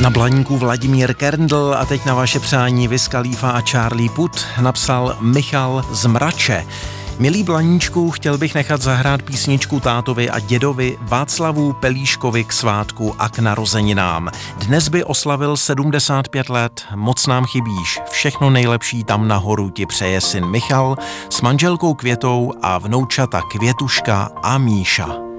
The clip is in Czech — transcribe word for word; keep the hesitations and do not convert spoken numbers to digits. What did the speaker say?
Na Blaníku Vladimír Kerndl a teď na vaše přání Wiz Khalifa a Charlie Puth napsal Michal z Mrače. Milý Blaníčku, chtěl bych nechat zahrát písničku tátovi a dědovi Václavu Pelíškovi k svátku a k narozeninám. Dnes by oslavil sedmdesát pět let, moc nám chybíš. Všechno nejlepší tam nahoru ti přeje syn Michal s manželkou Květou a vnoučata Květuška a Míša.